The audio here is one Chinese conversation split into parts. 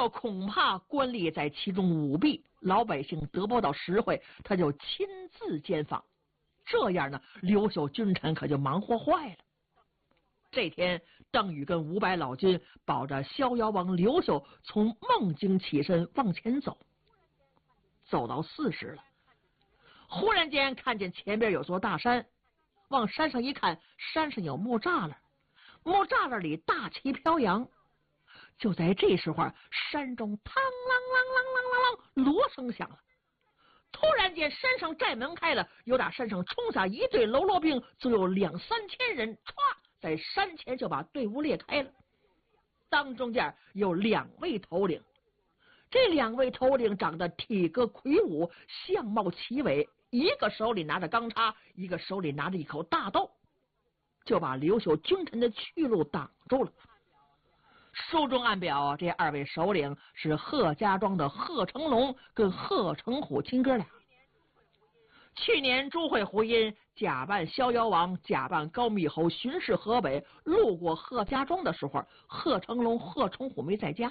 料恐怕官吏在其中舞弊，老百姓得不到实惠，他就亲自监访。这样呢，刘秀君臣可就忙活坏了。这天，邓禹跟500老军保着逍遥王刘秀从孟津起身往前走，走到40了，忽然间看见前边有座大山，往山上一看，山上有木栅栏，木栅栏里大旗飘扬。就在这时候，山中嘡啷啷啷啷啷啷锣声响了。突然间，山上寨门开了，由打山上冲下一队喽啰兵，足有2、3千人，歘，在山前就把队伍裂开了。当中间有2位头领，这2位头领长得体格魁梧，相貌奇伟，一个手里拿着钢叉，一个手里拿着一口大刀，就把刘秀君臣的去路挡住了。书中暗表，这2位首领是贺家庄的贺成龙跟贺成虎亲哥俩。去年朱会胡因假扮逍遥王，假扮高密侯巡视河北，路过贺家庄的时候，贺成龙、贺成虎没在家。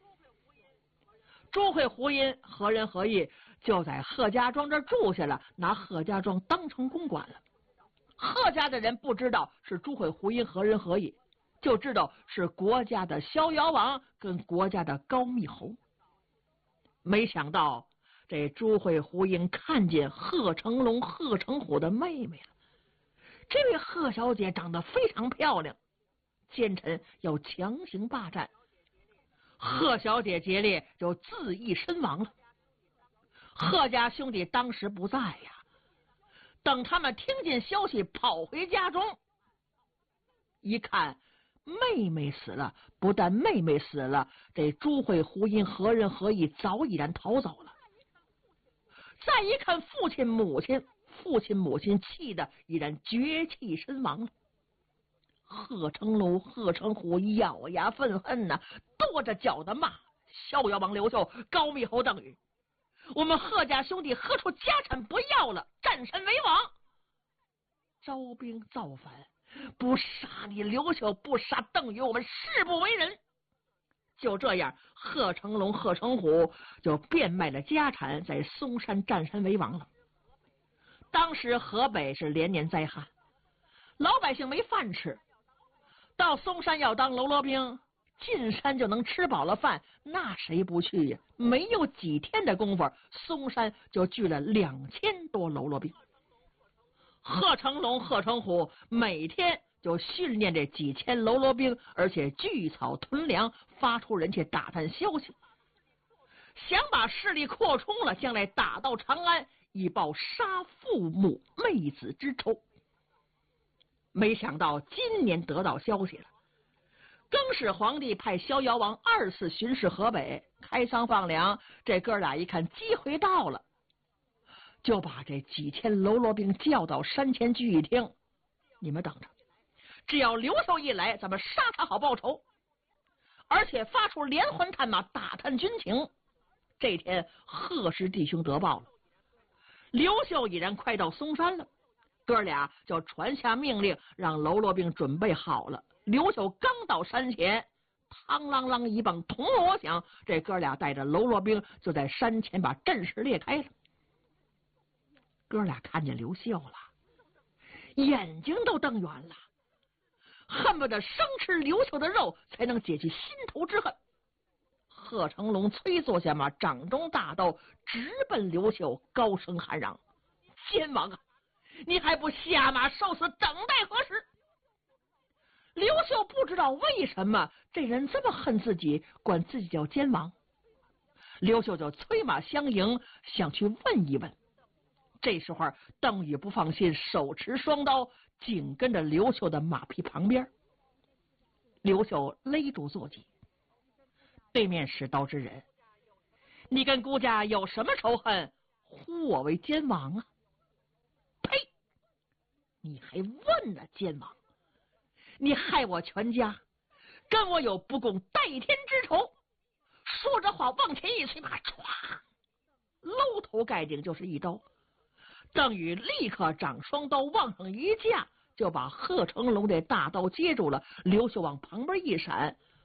朱会胡因何人何意，就在贺家庄这住下了，拿贺家庄当成公馆了。贺家的人不知道是朱会胡因何人何意，就知道是国家的逍遥王跟国家的高密侯。没想到这朱会胡因看见贺成龙、贺成虎的妹妹了。这位贺小姐长得非常漂亮，奸臣要强行霸占，贺小姐劫猎就自缢身亡了。贺家兄弟当时不在呀，等他们听见消息跑回家中，一看妹妹死了，不但妹妹死了，这朱会胡因何人何意早已然逃走了。再一看父亲母亲气得已然绝气身亡了。贺成龙、贺成虎咬牙愤恨呐，跺着脚的骂逍遥王刘秀、高密侯邓禹，我们贺家兄弟何处家产不要了，占山为王，招兵造反，不杀你刘秀，不杀邓禹，我们誓不为人。就这样，贺成龙、贺成虎就变卖了家产，在嵩山占山为王了。当时河北是连年灾旱，老百姓没饭吃，到嵩山要当喽啰兵，进山就能吃饱了饭，那谁不去呀？没有几天的功夫，嵩山就聚了2000多喽啰兵。贺成龙、贺成虎每天就训练这几千喽啰兵，而且聚草屯粮，发出人去打探消息，想把势力扩充了，将来打到长安，以报杀父母妹子之仇。没想到今年得到消息了，更始皇帝派逍遥王2次巡视河北，开仓放粮。这哥俩一看机会到了，就把这几千喽啰兵叫到山前聚义厅，你们等着，只要刘秀一来，咱们杀他好报仇。而且发出连环探马打探军情。这天贺氏弟兄得报了，刘秀已然快到嵩山了，哥俩就传下命令，让喽啰兵准备好了。刘秀刚到山前，嘡啷啷一棒铜锣响，这哥俩带着喽啰兵就在山前把阵势裂开了。哥俩看见刘秀了，眼睛都瞪圆了，恨不得生吃刘秀的肉才能解去心头之恨。贺成龙催坐下马，掌中大刀直奔刘秀，高声喊嚷：奸王啊，你还不下马受死，等待何时？刘秀不知道为什么这人这么恨自己，管自己叫奸王。刘秀就催马相迎，想去问一问。这时候邓禹不放心，手持双刀紧跟着刘秀的马匹旁边。刘秀勒住坐骑，对面使刀之人，你跟孤家有什么仇恨，呼我为奸王啊？呸！你还问呢，奸王！你害我全家，跟我有不共戴天之仇。说着话往前一催马，唰，搂头盖顶就是一刀。邓禹立刻掌双刀往上一架，就把贺成龙这大刀接住了。刘秀往旁边一闪，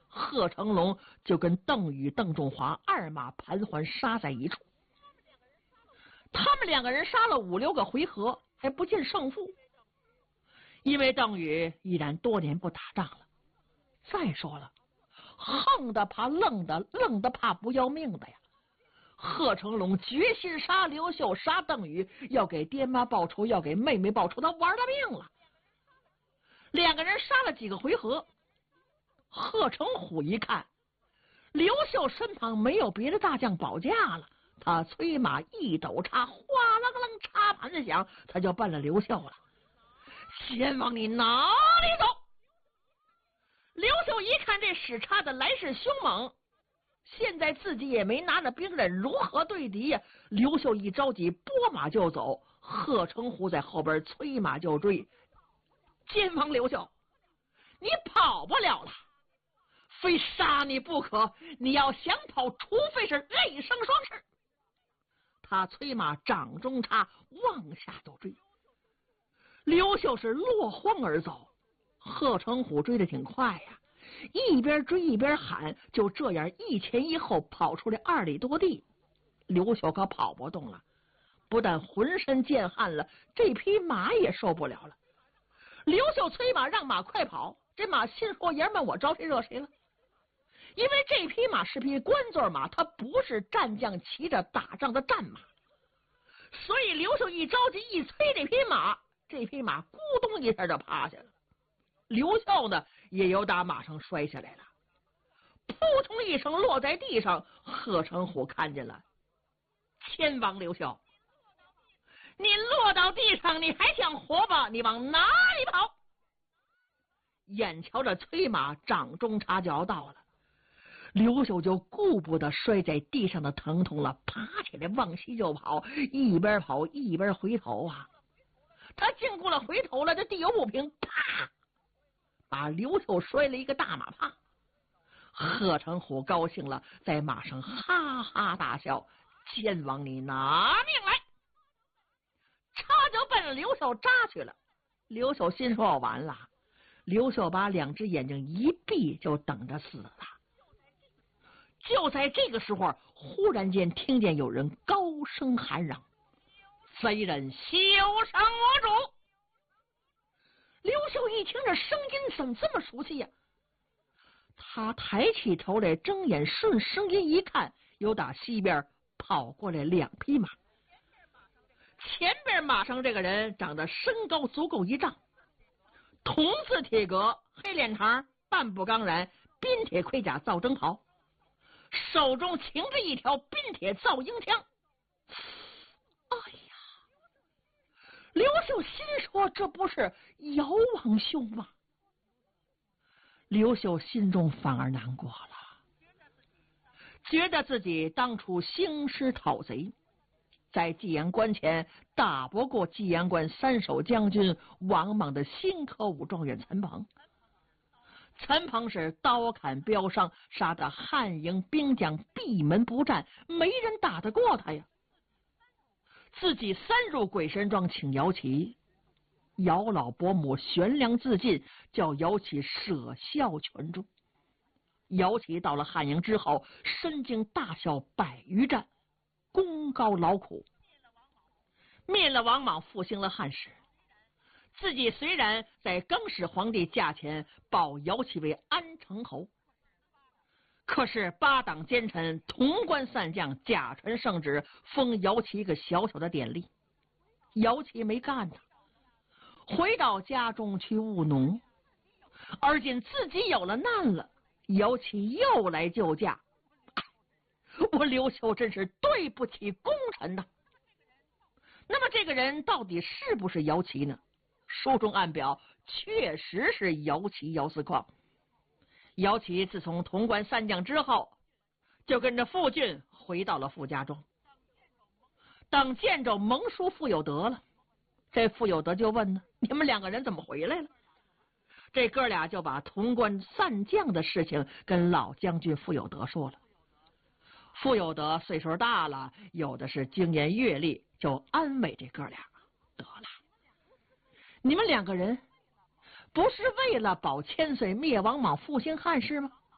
贺成龙就跟邓禹、邓仲华二马盘桓杀在一处。他们两个人杀了5、6个回合，还不见胜负。因为邓禹已然多年不打仗了，再说了，横的怕愣的，愣的怕不要命的呀。贺成龙决心杀刘秀，杀邓禹，要给爹妈报仇，要给妹妹报仇，他玩了命了。两个人杀了几个回合，贺成虎一看刘秀身旁没有别的大将保驾了，他催马一抖叉，哗啦个楞，插盘子响，他就奔了刘秀了。先往你哪里走？刘秀一看这使叉的来势凶猛，现在自己也没拿着兵刃，如何对敌呀？刘秀一着急，拨马就走，贺成虎在后边催马就追。奸王刘秀，你跑不了了，非杀你不可！你要想跑，除非是累生双翅。他催马掌中插，往下就追。刘秀是落荒而走，贺成虎追得挺快呀，一边追一边喊，就这样一前一后跑出来2里多地。刘秀可跑不动了，不但浑身见汗了，这匹马也受不了了。刘秀催马让马快跑，这马心说爷们我招谁惹谁了？因为这匹马是匹官座马，它不是战将骑着打仗的战马，所以刘秀一着急一催这匹马，这匹马咕咚一下就趴下了。刘秀呢也由打马上摔下来了，扑通一声落在地上。贺成虎看见了，天王刘秀，你落到地上你还想活吧？你往哪里跑？眼瞧着催马掌中插就要到了，刘秀就顾不得摔在地上的疼痛了，爬起来往西就跑，一边跑一边回头啊。他经过了回头了，这地有不平，啪，把刘秀摔了一个大马趴。贺成虎高兴了，在马上哈哈大笑，奸王你拿命来！插就奔刘秀扎去了。刘秀心说完了，刘秀把2只眼睛一闭，就等着死了。就在这个时候，忽然间听见有人高声喊嚷：“贼人休伤我主！”刘秀一听这声音怎么这么熟悉呀？他抬起头来，睁眼顺声音一看，有打西边跑过来2匹马。前边马上这个人长得身高足够1丈，铜字体格，黑脸膛，半步钢髯，宾铁盔甲造征袍，手中擎着一条宾铁造鹰枪。哎呀，刘秀心说这不是姚王兄吗？刘秀心中反而难过了，觉得自己当初兴师讨贼，在济阳关前打不过济阳关3守将军王莽的新科武状元陈鹏。陈鹏是刀砍标伤，杀得汉营兵将闭门不战，没人打得过他呀。自己3入鬼神庄请姚齐，姚老伯母悬梁自尽，叫姚齐舍孝全忠。姚齐到了汉营之后，身经大小100余战，功高劳苦，灭了王莽，复兴了汉室。自己虽然在更始皇帝驾前保姚齐为安城侯，可是8党奸臣、潼关3将假传圣旨，封姚齐一个小小的典吏。姚齐没干呢，回到家中去务农。而今自己有了难了，姚齐又来救驾。我刘秀真是对不起功臣呐。那么这个人到底是不是姚齐呢？书中暗表确实是姚齐姚四况。姚齐自从潼关3将之后，就跟着傅俊回到了傅家庄。等见着蒙叔傅有德了，这傅有德就问呢：“你们2个人怎么回来了？”这哥俩就把潼关散将的事情跟老将军傅有德说了。傅有德岁数大了，有的是经验阅历，就安慰这哥俩：“得了，你们2个人不是为了保千岁灭王莽复兴汉室吗？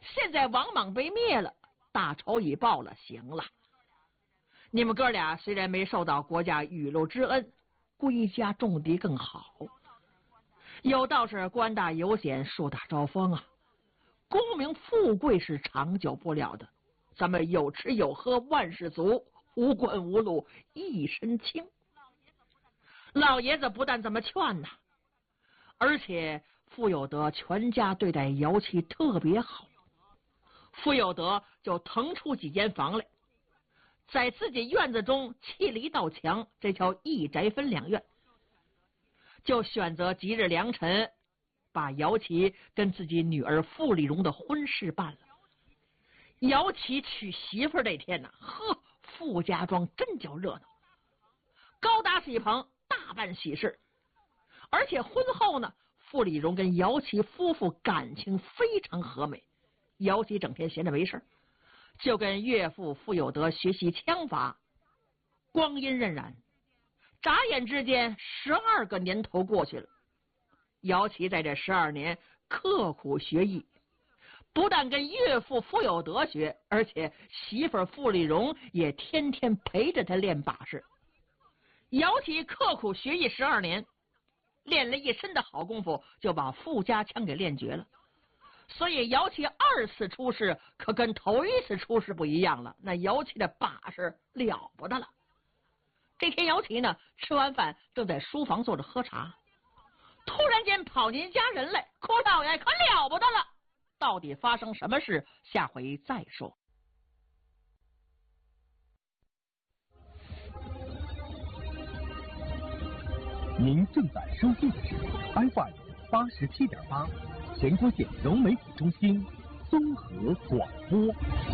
现在王莽被灭了，大仇已报了，行了。你们哥俩虽然没受到国家雨露之恩，归家种地更好。有道是官大有险，树大招风啊，功名富贵是长久不了的。咱们有吃有喝，万事足，无官无禄，一身轻。老爷子不但这么劝呐，而且傅有德全家对待姚七特别好。傅有德就腾出几间房来，在自己院子中砌了一道墙，这叫一宅分两院。就选择吉日良辰，把姚琪跟自己女儿傅丽荣的婚事办了。姚琪娶媳妇这天呢，呵，傅家庄真叫热闹，高搭喜棚，大办喜事。而且婚后呢，傅丽荣跟姚琪夫妇感情非常和美。姚琪整天闲着没事，就跟岳父傅有德学习枪法。光阴荏苒，眨眼之间12个年头过去了。姚琪在这12年刻苦学艺，不但跟岳父傅有德学，而且媳妇傅丽荣也天天陪着他练把式。姚琪刻苦学艺12年，练了一身的好功夫，就把傅家枪给练绝了。所以姚琪2次出世可跟头一次出世不一样了，那姚琪的把式了不得了。这天姚琪呢，吃完饭正在书房坐着喝茶，突然间跑进家人来，哭老爷可了不得了。到底发生什么事，下回再说。 您正在收听的是 FM 87.8全国县融媒体中心综合广播。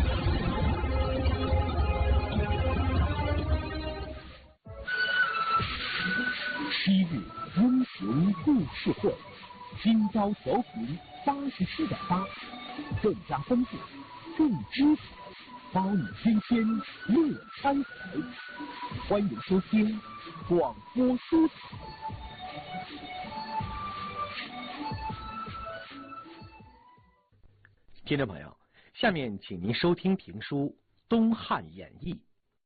昔日英雄故事会，今朝调频87.8，更加丰富，更精彩，包你天天乐开怀。欢迎收听广播书台。听众朋友，下面请您收听评书《东汉演义》。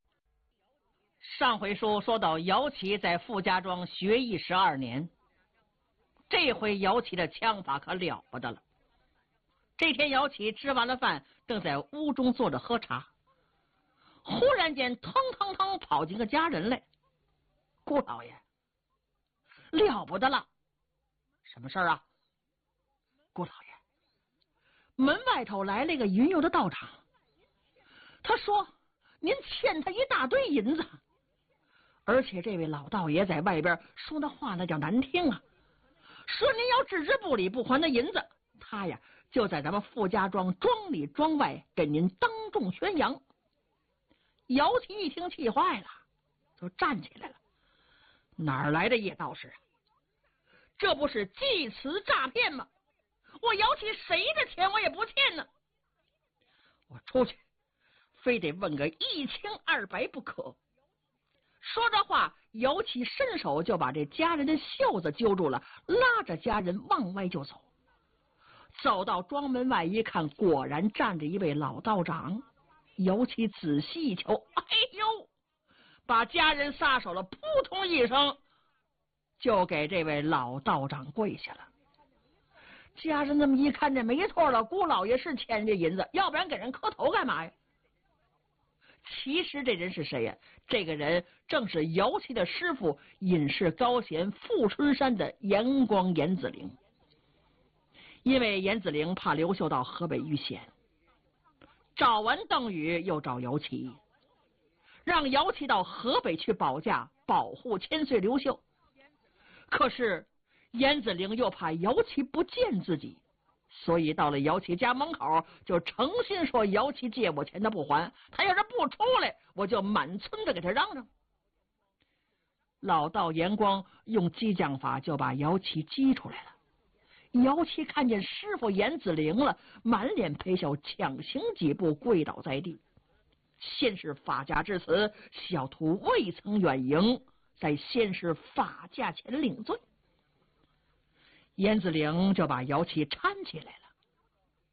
上回书说到姚琪在傅家庄学艺12年，这回姚琪的枪法可了不得了。这天姚琪吃完了饭，正在屋中坐着喝茶，忽然间腾腾腾跑进个家人来。顾老爷，了不得了！什么事儿啊？顾老爷，门外头来了一个云游的道长，他说您欠他一大堆银子，而且这位老道爷在外边说那话那叫难听啊，说您要置之不理不还那银子，他呀就在咱们傅家庄庄里庄外给您当众宣扬。姚琪一听气坏了，就站起来了。哪儿来的叶道士啊？这不是祭词诈骗吗？我姚琪谁的钱我也不欠呢，我出去非得问个1200不可。说着话，姚琪伸手就把这家人的袖子揪住了，拉着家人往外就走。走到庄门外一看，果然站着一位老道长。姚琪仔细一瞧，哎呦，把家人撒手了，扑通一声就给这位老道长跪下了。家人这么一看，这没错了，姑老爷是欠人家银子，要不然给人磕头干嘛呀？其实这人是谁呀？这个人正是姚琪的师傅，隐士高贤富春山的严光严子陵。因为严子陵怕刘秀到河北遇险，找完邓禹又找姚琪，让姚琪到河北去保驾，保护千岁刘秀。可是严子陵又怕姚琪不见自己，所以到了姚琪家门口，就诚心说姚琪借我钱他不还，他要是不出来，我就满村的给他嚷嚷。老道严光用激将法就把姚琪激出来了。姚琪看见师傅严子陵了，满脸陪笑，抢行几步跪倒在地。先是法驾至此，小徒未曾远迎，在先是法驾前领罪。严子陵就把姚琪搀起来了。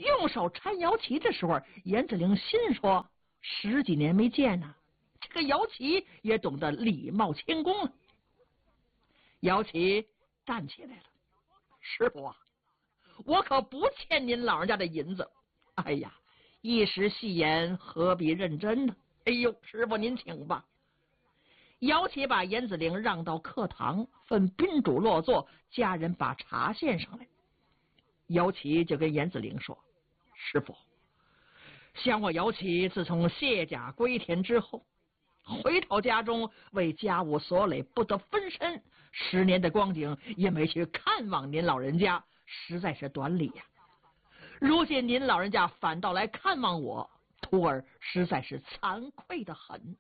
用手搀姚琪的时候，严子陵心说10几年没见呢，这个姚琪也懂得礼貌谦恭了。姚琪站起来了，师傅啊，我可不欠您老人家的银子。哎呀，一时戏言，何必认真呢？哎呦，师傅您请吧。姚琪把严子陵让到客堂，分宾主落座，家人把茶献上来。姚琪就跟严子陵说：师傅，想我姚琪自从卸甲归田之后，回到家中为家务所累，不得分身，10年的光景也没去看望您老人家，实在是短礼呀。如今您老人家反倒来看望我，徒儿实在是惭愧的很。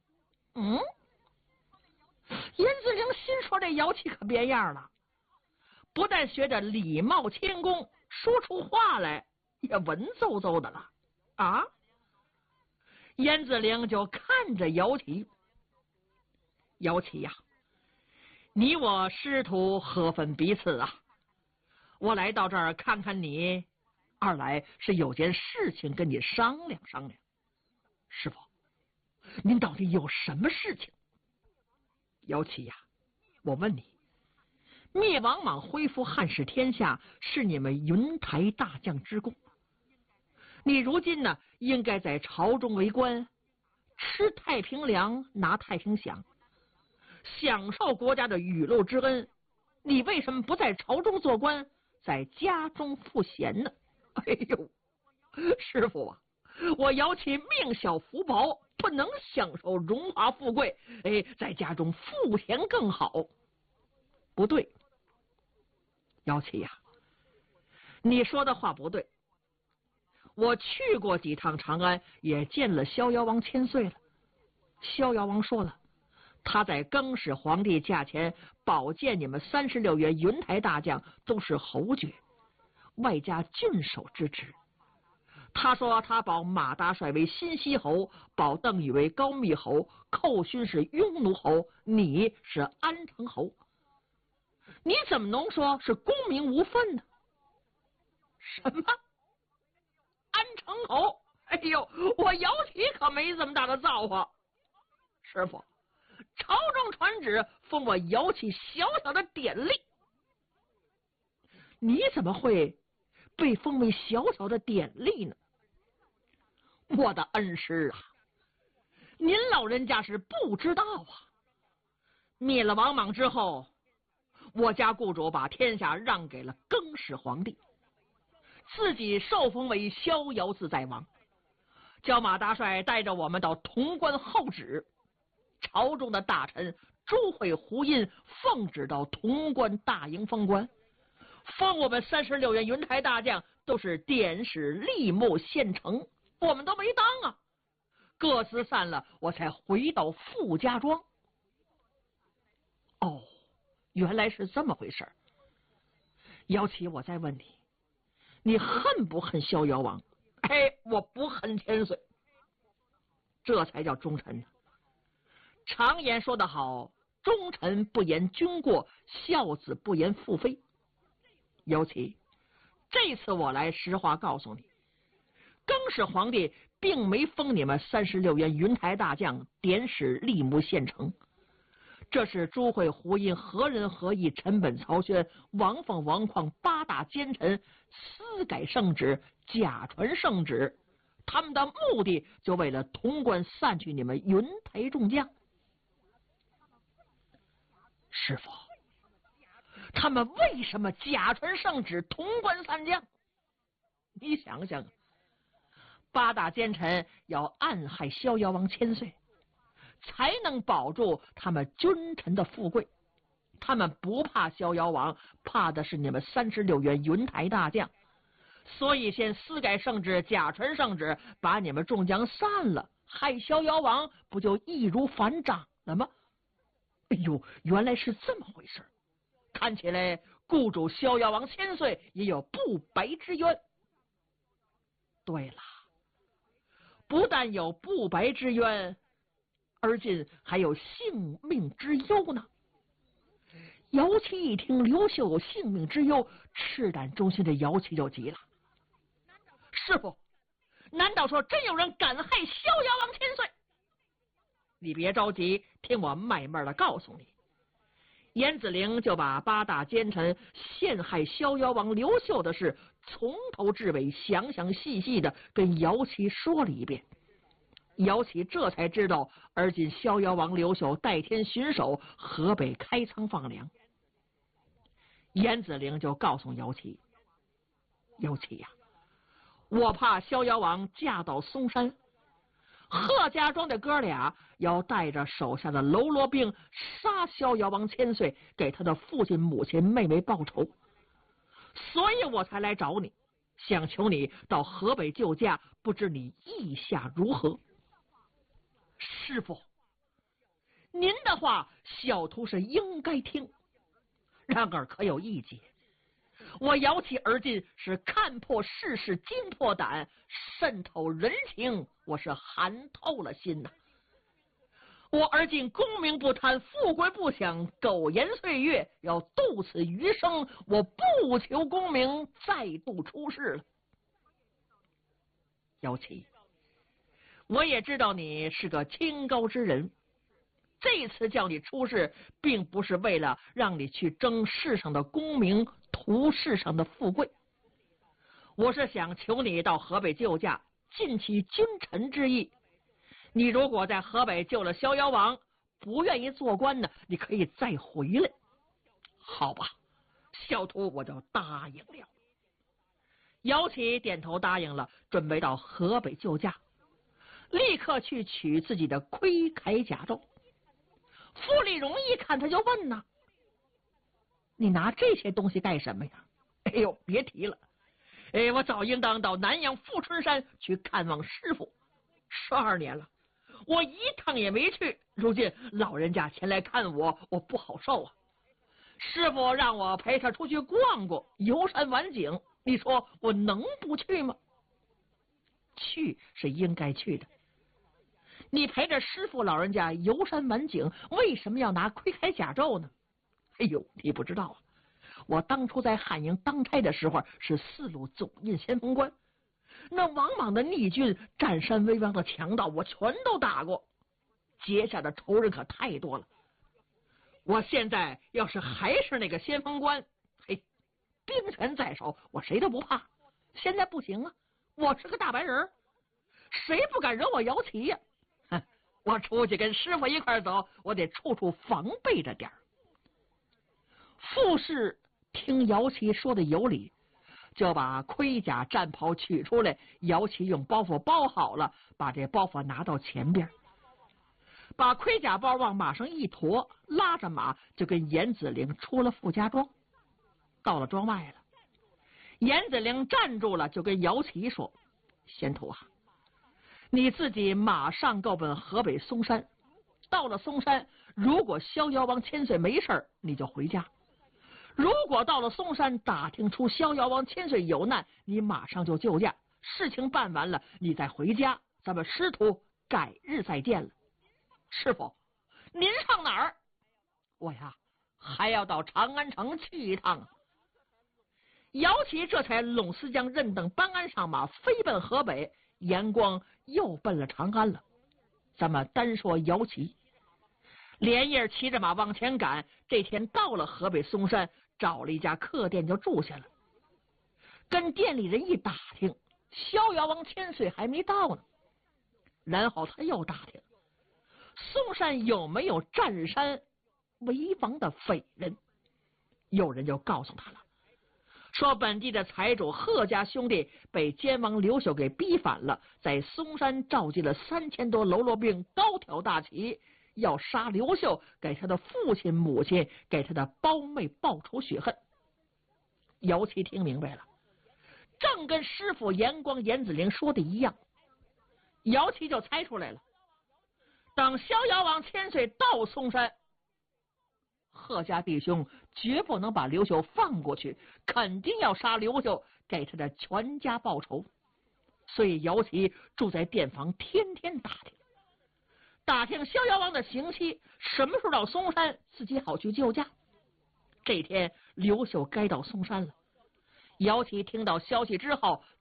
严子陵心说这姚琪可变样了，不但学着礼貌谦恭，说出话来也文绉绉的了啊！严子陵就看着姚琪，姚琪呀，你我师徒何分彼此啊？我来到这儿看看你，二来是有件事情跟你商量商量。师傅，您到底有什么事情？姚琪呀，我问你，灭王莽恢复汉室天下是你们云台大将之功，你如今呢，应该在朝中为官，吃太平粮，拿太平饷，享受国家的雨露之恩。你为什么不在朝中做官，在家中赋闲呢？哎呦，师傅啊，我姚琪命小福薄，不能享受荣华富贵，在家中赋闲更好。不对，姚琪呀，你说的话不对。我去过几趟长安，也见了逍遥王千岁了。逍遥王说了，他在更始皇帝驾前保荐你们36员云台大将都是侯爵，外加郡守之职。他说他保马大帅为新息侯，保邓禹为高密侯，寇勋是雍奴侯，你是安城侯。你怎么能说是功名无分呢？什么？安城侯？哎呦，我姚琪可没这么大的造化。师傅，朝中传旨封我姚琪小小的典吏，你怎么会被封为小小的典吏呢？我的恩师啊，您老人家是不知道啊。灭了王莽之后，我家雇主把天下让给了更始皇帝，自己受封为逍遥自在王，叫马大帅带着我们到潼关候旨。朝中的大臣朱会、胡殷奉旨到潼关大营封官，封我们36员云台大将都是典史吏目县丞，我们都没当啊。各自散了，我才回到傅家庄。哦，原来是这么回事。姚琪，我再问你，你恨不恨逍遥王？我不恨千岁，这才叫忠臣呢。常言说得好，忠臣不言君过，孝子不言父非。姚琪，这次我来实话告诉你，更始皇帝并没封你们36员云台大将典史吏目县丞，这是朱会、胡殷、何仁、何义、陈本、曹宣、王凤、王旷8大奸臣私改圣旨，假传圣旨，他们的目的就为了潼关散去你们云台众将。师傅，他们为什么假传圣旨，潼关散将？你想想，8大奸臣要暗害逍遥王千岁，才能保住他们君臣的富贵。他们不怕逍遥王，怕的是你们36员云台大将。所以先私改圣旨，假传圣旨，把你们众将散了，害逍遥王不就易如反掌了吗？哎呦，原来是这么回事。看起来雇主逍遥王千岁也有不白之冤。对了，不但有不白之冤，而今还有性命之忧呢。姚琪一听刘秀有性命之忧，赤胆忠心的姚琪就急了。 师傅，难道说真有人敢害逍遥王千岁？你别着急，听我慢慢的告诉你。严子陵就把8大奸臣陷害逍遥王刘秀的事从头至尾详详细细的跟姚琦说了一遍。姚琦这才知道，而今逍遥王刘秀代天巡守河北开仓放粮。严子陵就告诉姚琦：姚琦呀，我怕逍遥王驾到嵩山，贺家庄的哥俩要带着手下的喽啰兵杀逍遥王千岁，给他的父亲母亲妹妹报仇，所以我才来找你，想求你到河北救驾，不知你意下如何？师傅，您的话小徒是应该听，然而可有一节，我姚琦而今是看破世事，惊破胆，渗透人情，我是寒透了心呐。我而今功名不贪，富贵不想，苟延岁月，要度此余生，我不求功名，再度出世了。姚琦，我也知道你是个清高之人，这次叫你出世，并不是为了让你去争世上的功名，图世上的富贵，我是想求你到河北救驾，尽其君臣之义。你如果在河北救了逍遥王，不愿意做官呢，你可以再回来。好吧，小徒我就答应了。姚琦点头答应了，准备到河北救驾，立刻去取自己的盔铠甲胄。傅立荣一看，他就问呢：你拿这些东西干什么呀？哎呦，别提了，我早应当到南阳富春山去看望师傅，12年了，我一趟也没去，如今老人家前来看我，我不好受啊。师傅让我陪他出去逛逛，游山玩景，你说我能不去吗？去是应该去的，你陪着师傅老人家游山玩景，为什么要拿盔铠甲胄呢？哎呦，你不知道啊，我当初在汉营当差的时候，是4路总印先锋官，那王莽的逆军，占山为王的强盗，我全都打过，结下的仇人可太多了。我现在要是还是那个先锋官，嘿，兵权在手，我谁都不怕。现在不行啊，我是个大白人，谁不敢惹我姚琦呀？我出去跟师傅一块走，我得处处防备着点儿。傅氏听姚琦说的有理，就把盔甲战袍取出来，姚琦用包袱包好了，把这包袱拿到前边，把盔甲包往马上一驮，拉着马就跟严子陵出了傅家庄。到了庄外了，严子陵站住了，就跟姚琦说：贤徒啊，你自己马上够奔河北嵩山，到了嵩山，如果逍遥王千岁没事，你就回家；如果到了嵩山打听出逍遥王千岁有难，你马上就救驾，事情办完了你再回家，咱们师徒改日再见了。师傅，您上哪儿？我呀，还要到长安城去一趟。姚琦这才拢司将任等班鞍上马，飞奔河北，眼光又奔了长安了。咱们单说姚琦，连夜骑着马往前赶，这天到了河北嵩山，找了一家客店就住下了。跟店里人一打听，逍遥王千岁还没到呢。然后他又打听嵩山有没有占山为王的匪人，有人就告诉他了，说本地的财主贺家兄弟被奸王刘秀给逼反了，在嵩山召集了3000多喽啰兵，高挑大旗，要杀刘秀，给他的父亲母亲，给他的胞妹报仇雪恨。姚琦听明白了，正跟师傅严光、严子陵说的一样，姚琦就猜出来了，等逍遥王千岁到嵩山，贺家弟兄绝不能把刘秀放过去，肯定要杀刘秀，给他的全家报仇。所以姚琦住在店房，天天打听逍遥王的刑期，什么时候到嵩山，自己好去救驾。这天刘秀该到嵩山了，姚琦听到消息之后，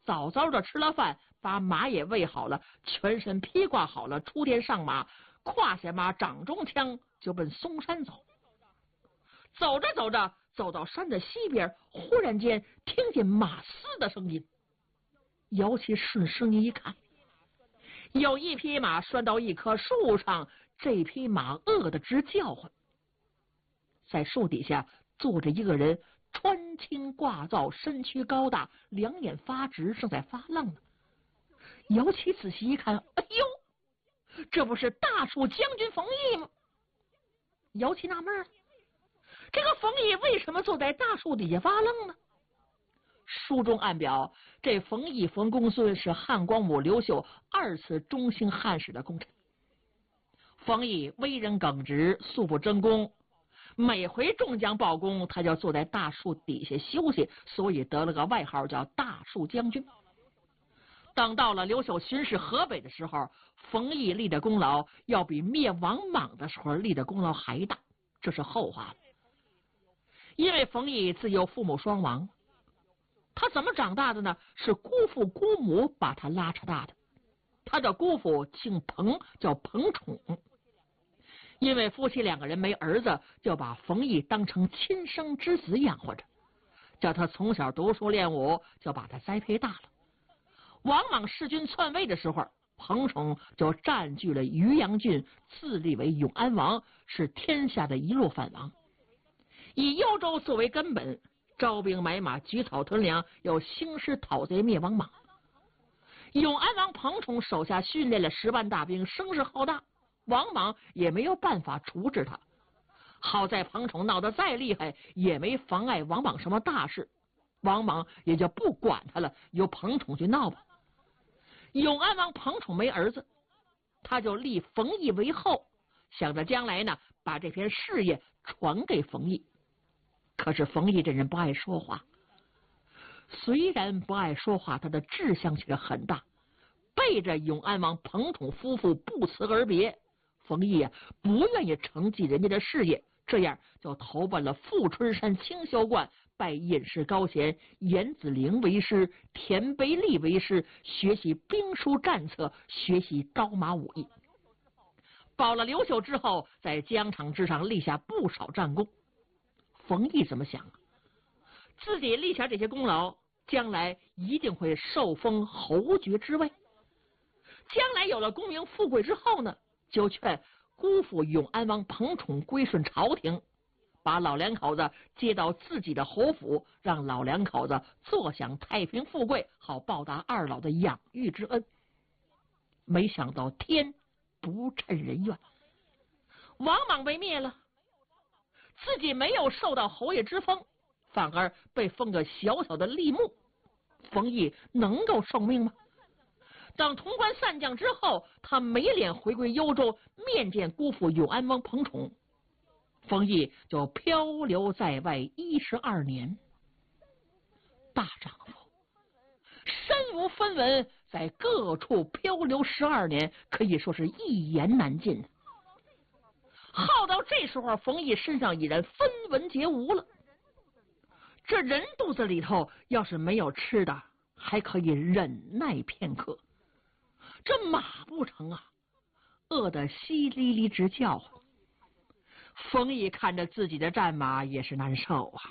早早的吃了饭，把马也喂好了，全身披挂好了，出殿上马，胯下马，掌中枪，就奔嵩山走。走着走着，走到山的西边，忽然间听见马嘶的声音。姚琦顺声音一看，有一匹马拴到一棵树上，这匹马饿得直叫唤。在树底下坐着一个人，穿青挂皂，身躯高大，两眼发直，正在发愣呢。姚琦仔细一看，哎呦，这不是大树将军冯异吗？姚琦纳闷了，这个冯异为什么坐在大树底下发愣呢？书中暗表，这冯异冯公孙是汉光武刘秀2次中兴汉室的功臣。冯异为人耿直，素不争功，每回众将报功，他就坐在大树底下休息，所以得了个外号叫大树将军。等到了刘秀巡视河北的时候，冯异立的功劳要比灭王莽的时候立的功劳还大，这是后话了。因为冯异自幼父母双亡，他怎么长大的呢？是姑父姑母把他拉扯大的。他的姑父姓彭，叫彭宠。因为夫妻2个人没儿子，就把冯异当成亲生之子养活着，叫他从小读书练武，就把他栽培大了。王莽弑君篡位的时候，彭宠就占据了渔阳郡，自立为永安王，是天下的一路藩王。以幽州作为根本，招兵买马，举草屯粮，又兴师讨贼，灭王莽。永安王彭宠手下训练了10万大兵，声势浩大，王莽也没有办法处置他。好在彭宠闹得再厉害，也没妨碍王莽什么大事，王莽也就不管他了，由彭宠去闹吧。永安王彭宠没儿子，他就立冯异为后，想着将来呢，把这片事业传给冯异。可是冯异这人不爱说话，虽然不爱说话，他的志向却很大，背着永安王彭宠夫妇不辞而别。冯异不愿意承继人家的事业，这样就投奔了富春山清修观，拜隐士高贤严子陵为师，田贝利为师，学习兵书战策，学习刀马武艺。保了刘秀之后，在疆场之上立下不少战功。冯异怎么想？自己立下这些功劳，将来一定会受封侯爵之位。将来有了功名富贵之后呢，就劝姑父永安王彭宠归顺朝廷，把老2口子接到自己的侯府，让老2口子坐享太平富贵，好报答2老的养育之恩。没想到天不趁人愿，王莽被灭了，自己没有受到侯爷之封，反而被封个小小的吏目。冯异能够受命吗？等潼关散将之后，他没脸回归幽州面见姑父永安王彭宠，冯异就漂流在外12年。大丈夫身无分文，在各处漂流12年，可以说是一言难尽。耗到这时候，冯异身上已然分文皆无了。这人肚子里头要是没有吃的，还可以忍耐片刻，这马不成啊，饿得淅沥沥直叫唤。冯异看着自己的战马也是难受啊，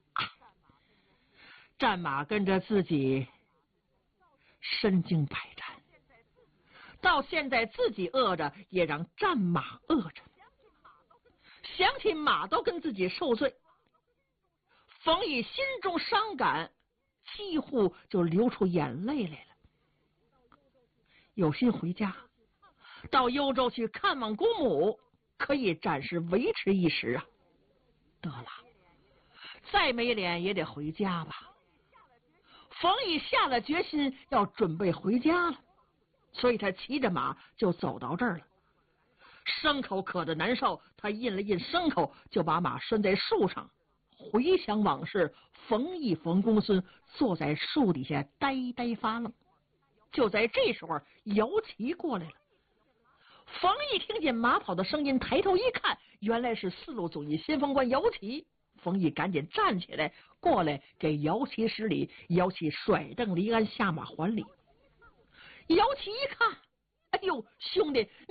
战马跟着自己身经百战，到现在自己饿着，也让战马饿着。想起马都跟自己受罪，冯异心中伤感，几乎就流出眼泪来了。有心回家，到幽州去看望姑母，可以暂时维持一时啊。得了，再没脸也得回家吧。冯异下了决心，要准备回家了，所以他骑着马就走到这儿了。牲口渴得难受，他印了印牲口，就把马拴在树上。回想往事，冯异冯公孙坐在树底下呆呆发愣。就在这时候，姚琦过来了。冯异听见马跑的声音，抬头一看，原来是4路总医先锋官姚琦。 冯毅赶紧站起来过来给姚琦施礼，姚琦甩蹬离鞍下马还礼。姚琦一看，哎呦，兄弟，